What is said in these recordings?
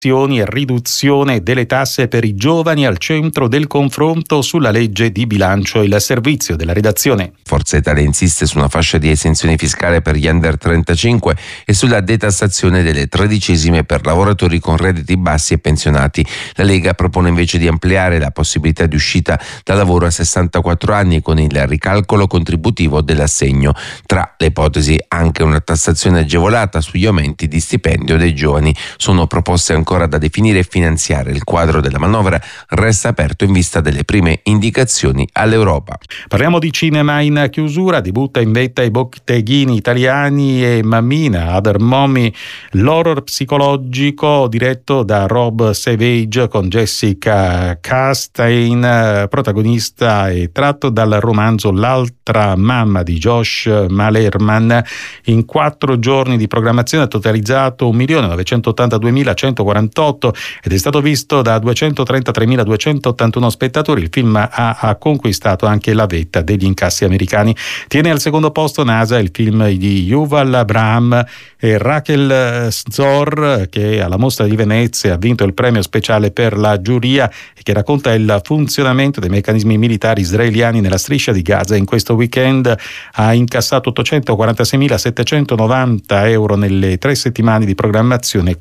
e riduzione delle tasse per i giovani al centro del confronto sulla legge di bilancio. Il servizio della redazione. Forza Italia insiste su una fascia di esenzione fiscale per gli under 35 e sulla detassazione delle tredicesime per lavoratori con redditi bassi e pensionati. La Lega propone invece di ampliare la possibilità di uscita dal lavoro a 64 anni con il ricalcolo contributivo dell'assegno. Tra le ipotesi anche una tassazione agevolata sugli aumenti di stipendio dei giovani. Sono proposte ancora da definire e finanziare. Il quadro della manovra resta aperto in vista delle prime indicazioni all'Europa. Parliamo di cinema in chiusura. Debutta in vetta i botteghini italiani e Mammina, Other Mommy, l'horror psicologico diretto da Rob Savage con Jessica Chastain, protagonista, e tratto dal romanzo L'altra mamma di Josh Malerman. In 4 giorni di programmazione ha totalizzato 1.982.148 ed è stato visto da 233.281 spettatori. Il film ha conquistato anche la vetta degli incassi americani. Tiene al secondo posto NASA, il film di Yuval Abraham e Rachel Zor, che alla Mostra di Venezia ha vinto il premio speciale per la giuria e che racconta il funzionamento dei meccanismi militari israeliani nella striscia di Gaza. In questo weekend ha incassato 846.790 euro nelle 3 settimane di programmazione,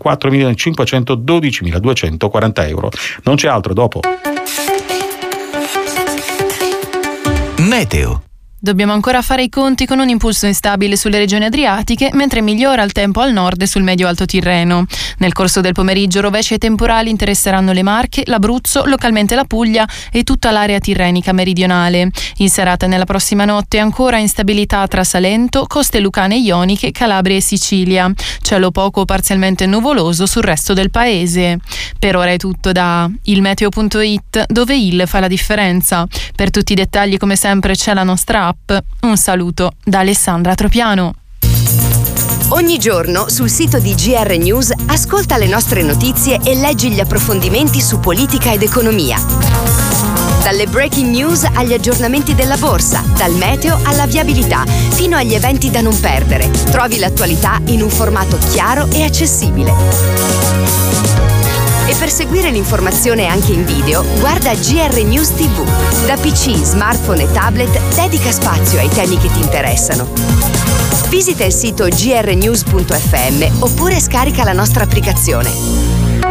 4.512.240 euro. Non c'è altro dopo. Meteo. Dobbiamo ancora fare i conti con un impulso instabile sulle regioni adriatiche, mentre migliora il tempo al nord e sul medio-alto Tirreno. Nel corso del pomeriggio rovesci e temporali interesseranno le Marche, l'Abruzzo, localmente la Puglia e tutta l'area tirrenica meridionale. In serata e nella prossima notte ancora instabilità tra Salento, coste lucane e ioniche, Calabria e Sicilia. Cielo poco o parzialmente nuvoloso sul resto del paese. Per ora è tutto da ilmeteo.it, dove il fa la differenza. Per tutti i dettagli, come sempre, c'è la nostra app. Un saluto da Alessandra Tropiano. Ogni giorno sul sito di GR News ascolta le nostre notizie e leggi gli approfondimenti su politica ed economia. Dalle breaking news agli aggiornamenti della borsa, dal meteo alla viabilità, fino agli eventi da non perdere. Trovi l'attualità in un formato chiaro e accessibile. E per seguire l'informazione anche in video, guarda GR News TV. Da PC, smartphone e tablet, dedica spazio ai temi che ti interessano. Visita il sito grnews.fm oppure scarica la nostra applicazione.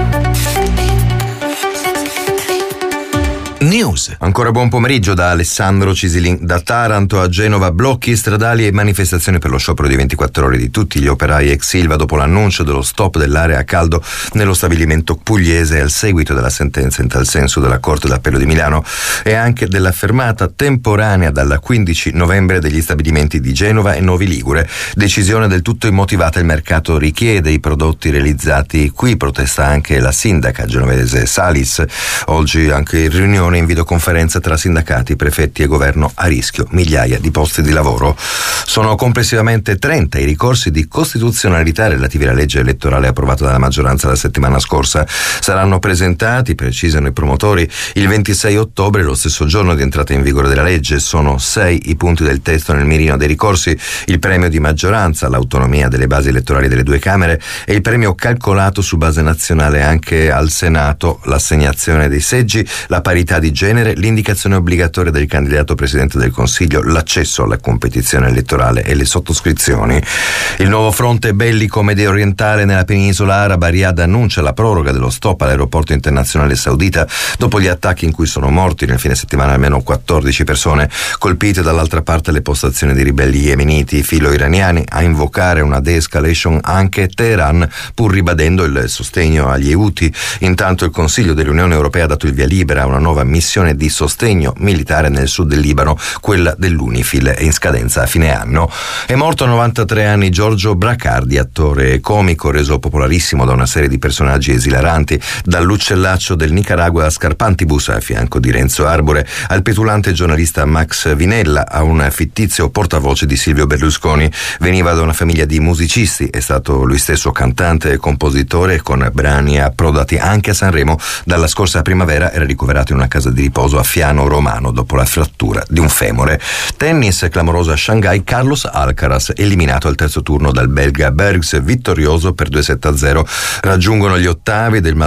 News. Ancora buon pomeriggio da Alessandro Cisilin. Da Taranto a Genova, blocchi stradali e manifestazioni per lo sciopero di 24 ore di tutti gli operai ex Ilva dopo l'annuncio dello stop dell'area a caldo nello stabilimento pugliese al seguito della sentenza in tal senso della Corte d'Appello di Milano e anche della fermata temporanea dal 15 novembre degli stabilimenti di Genova e Novi Ligure. Decisione del tutto immotivata, il mercato richiede i prodotti realizzati qui, protesta anche la sindaca genovese Salis. Oggi anche in riunione in videoconferenza tra sindacati, prefetti e governo a rischio migliaia di posti di lavoro. Sono complessivamente 30 i ricorsi di costituzionalità relativi alla legge elettorale approvata dalla maggioranza la settimana scorsa. Saranno presentati, precisano i promotori, il 26 ottobre, lo stesso giorno di entrata in vigore della legge. Sono 6 i punti del testo nel mirino dei ricorsi: il premio di maggioranza, l'autonomia delle basi elettorali delle 2 Camere e il premio calcolato su base nazionale anche al Senato, l'assegnazione dei seggi, la parità di genere, l'indicazione obbligatoria del candidato presidente del Consiglio, l'accesso alla competizione elettorale e le sottoscrizioni. Il nuovo fronte bellico medio orientale nella penisola araba. Riyadh annuncia la proroga dello stop all'aeroporto internazionale saudita dopo gli attacchi in cui sono morti nel fine settimana almeno 14 persone, colpite dall'altra parte le postazioni di ribelli yemeniti filo-iraniani. A invocare una de-escalation anche Teheran, pur ribadendo il sostegno agli Houthi. Intanto il Consiglio dell'Unione Europea ha dato il via libera a una nuova missione di sostegno militare nel sud del Libano, quella dell'UNIFIL, è in scadenza a fine anno. È morto a 93 anni Giorgio Bracardi, attore e comico reso popolarissimo da una serie di personaggi esilaranti, dall'uccellaccio del Nicaragua a Scarpantibus a fianco di Renzo Arbore, al petulante giornalista Max Vinella, a un fittizio portavoce di Silvio Berlusconi. Veniva da una famiglia di musicisti, è stato lui stesso cantante e compositore, con brani approdati anche a Sanremo. Dalla scorsa primavera era ricoverato in una casa di riposo a Fiano Romano dopo la frattura di un femore. Tennis, clamoroso a Shanghai, Carlos Alcaraz eliminato al terzo turno dal belga Bergs, vittorioso per 2-7-0. Raggiungono gli ottavi del